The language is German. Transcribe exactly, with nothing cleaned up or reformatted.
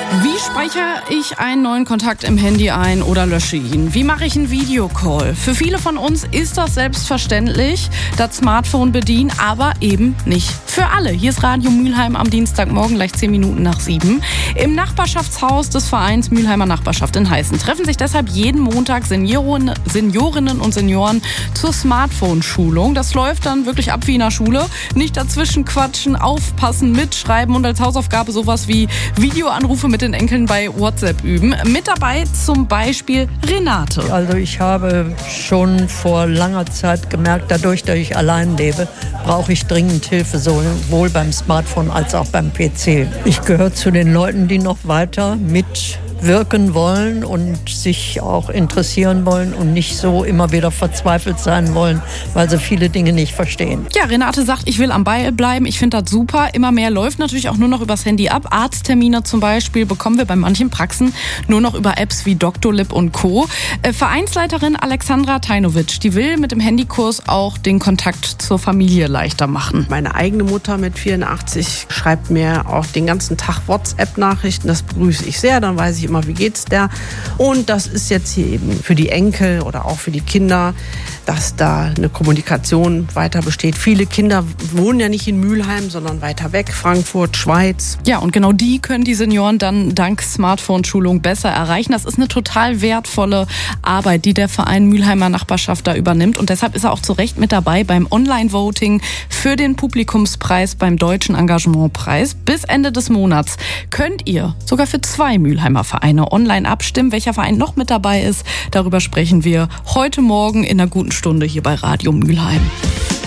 Wie speichere ich einen neuen Kontakt im Handy ein oder lösche ihn? Wie mache ich einen Videocall? Für viele von uns ist das selbstverständlich, das Smartphone bedienen, aber eben nicht für alle. Hier ist Radio Mülheim am Dienstagmorgen, gleich zehn Minuten nach sieben. Im Nachbarschaftshaus des Vereins Mülheimer Nachbarschaft in Heißen treffen sich deshalb jeden Montag Senioren, Seniorinnen und Senioren zur Smartphone-Schulung. Das läuft dann wirklich ab wie in der Schule. Nicht dazwischen quatschen, aufpassen, mitschreiben und als Hausaufgabe sowas wie Videoanrufe mit den Enkeln bei WhatsApp üben. Mit dabei zum Beispiel Renate. Also ich habe schon vor langer Zeit gemerkt, dadurch, dass ich allein lebe, brauche ich dringend Hilfe, sowohl beim Smartphone als auch beim P C. Ich gehöre zu den Leuten, die noch weiter mitwirken wollen und sich auch interessieren wollen und nicht so immer wieder verzweifelt sein wollen, weil sie viele Dinge nicht verstehen. Ja, Renate sagt, ich will am Ball bleiben. Ich finde das super. Immer mehr läuft natürlich auch nur noch übers Handy ab. Arzttermine zum Beispiel bekommen wir bei manchen Praxen nur noch über Apps wie Doctolib und Co. Äh, Vereinsleiterin Alexandra Tajnovic, die will mit dem Handykurs auch den Kontakt zur Familie leichter machen. Meine eigene Mutter mit vierundachtzig schreibt mir auch den ganzen Tag WhatsApp-Nachrichten. Das begrüße ich sehr. Dann weiß ich immer, wie geht's der. Und das ist jetzt hier eben für die Enkel oder auch für die Kinder, dass da eine Kommunikation weiter besteht. Viele Kinder wohnen ja nicht in Mülheim, sondern weiter weg, Frankfurt, Schweiz. Ja, und genau die können die Senioren dann dank Smartphone-Schulung besser erreichen. Das ist eine total wertvolle Arbeit, die der Verein Mülheimer Nachbarschaft da übernimmt. Und deshalb ist er auch zu Recht mit dabei beim Online-Voting für den Publikumspreis beim Deutschen Engagementpreis. Bis Ende des Monats könnt ihr sogar für zwei Mülheimer Vereine online abstimmen. Welcher Verein noch mit dabei ist, darüber sprechen wir heute Morgen in einer guten Stunde hier bei Radio Mülheim.